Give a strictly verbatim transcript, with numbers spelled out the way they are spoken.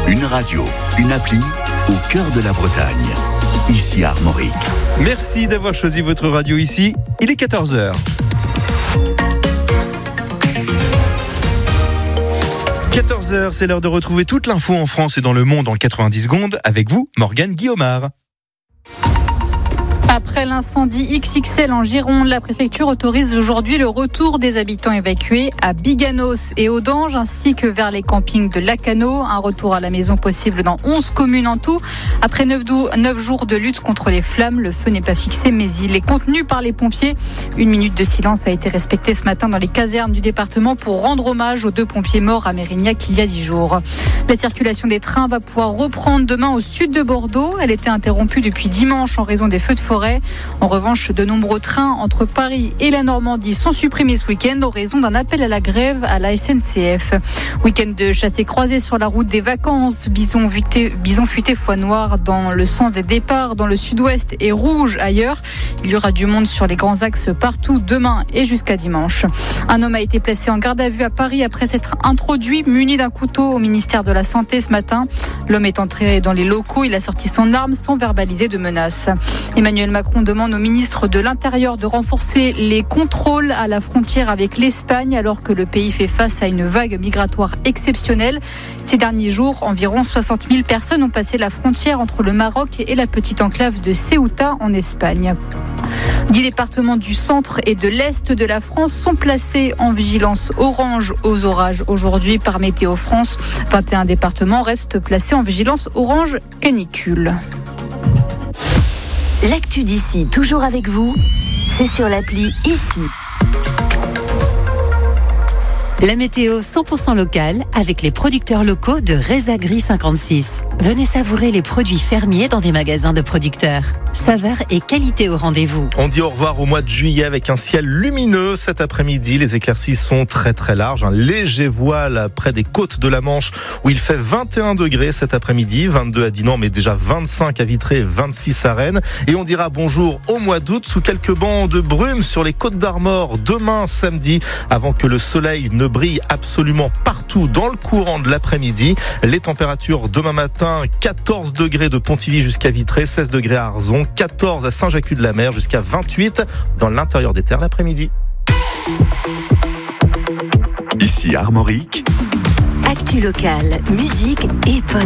Une radio, une appli au cœur de la Bretagne. Ici Armorique. Merci d'avoir choisi votre radio ici. Il est quatorze heures. quatorze heures, c'est l'heure de retrouver toute l'info en France et dans le monde en quatre-vingt-dix secondes avec vous, Morgane Guillaumard. Après l'incendie X X L en Gironde, la préfecture autorise aujourd'hui le retour des habitants évacués à Biganos et Audange, ainsi que vers les campings de Lacano. Un retour à la maison possible dans onze communes en tout. Après neuf jours de lutte contre les flammes, le feu n'est pas fixé, mais il est contenu par les pompiers. Une minute de silence a été respectée ce matin dans les casernes du département pour rendre hommage aux deux pompiers morts à Mérignac il y a dix jours. La circulation des trains va pouvoir reprendre demain au sud de Bordeaux. Elle était interrompue depuis dimanche en raison des feux de forêt. En revanche, de nombreux trains entre Paris et la Normandie sont supprimés ce week-end en raison d'un appel à la grève à la S N C F. Week-end de chassé croisé sur la route des vacances. Bison futé, bison futé foie noire dans le sens des départs dans le sud-ouest et rouge ailleurs. Il y aura du monde sur les grands axes partout demain et jusqu'à dimanche. Un homme a été placé en garde à vue à Paris après s'être introduit muni d'un couteau au ministère de la Santé ce matin. L'homme est entré dans les locaux. Il a sorti son arme sans verbaliser de menaces. Emmanuel Macron demande au ministre de l'Intérieur de renforcer les contrôles à la frontière avec l'Espagne alors que le pays fait face à une vague migratoire exceptionnelle. Ces derniers jours, environ soixante mille personnes ont passé la frontière entre le Maroc et la petite enclave de Ceuta en Espagne. Dix départements du centre et de l'est de la France sont placés en vigilance orange aux orages aujourd'hui par Météo France. vingt et un départements restent placés en vigilance orange canicule. L'actu d'ici, toujours avec vous, c'est sur l'appli Ici. La météo cent pour cent locale avec les producteurs locaux de Resagri cinquante-six. Venez savourer les produits fermiers dans des magasins de producteurs. Saveur et qualité au rendez-vous. On dit au revoir au mois de juillet avec un ciel lumineux cet après-midi. Les éclaircies sont très très larges. Un léger voile près des côtes de la Manche où il fait vingt et un degrés cet après-midi. vingt-deux à Dinan, mais déjà vingt-cinq à Vitré et vingt-six à Rennes. Et on dira bonjour au mois d'août sous quelques bancs de brume sur les côtes d'Armor demain samedi avant que le soleil ne brille absolument partout dans le courant de l'après-midi. Les températures demain matin, quatorze degrés de Pontivy jusqu'à Vitré, seize degrés à Arzon, quatorze à Saint-Jacques-de-la-Mer jusqu'à vingt-huit dans l'intérieur des terres l'après-midi. Ici Armorique. Actu locale, musique et podcast.